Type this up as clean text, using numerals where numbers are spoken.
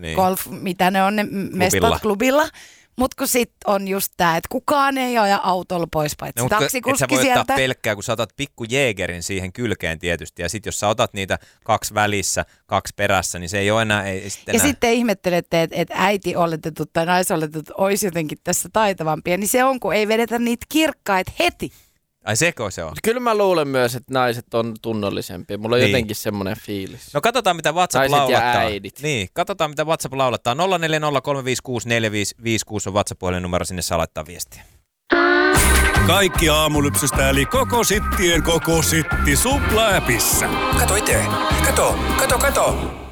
golf, mitä ne on ne mestat klubilla. Mutta kun sit on just tää, että kukaan ei aja autolla pois paitsi taksikuski sieltä. Et sä voi ottaa pelkkää, kun sä otat pikku Jägerin siihen kylkeen tietysti. Ja sit jos sä otat niitä 2 välissä, 2 perässä, niin se ei ole enää. Ja sitten ihmettelette, että äiti oletetut tai naisoletetut olisi jotenkin tässä taitavampia. Niin se on, kun ei vedetä niitä kirkkaita heti. Ai seko se on? Kyllä mä luulen myös, että naiset on tunnollisempia. Mulla on jotenkin semmoinen fiilis. No katsotaan, mitä WhatsApp naiset laulattaa. Ja äidit. Niin, katsotaan, mitä WhatsApp laulattaa. 0403564556 on WhatsApp-puhelinnumero, sinne saa laittaa viestiä. Kaikki aamulypsystä eli koko sittien koko sitti Supla-appissa. Kato itse. Kato.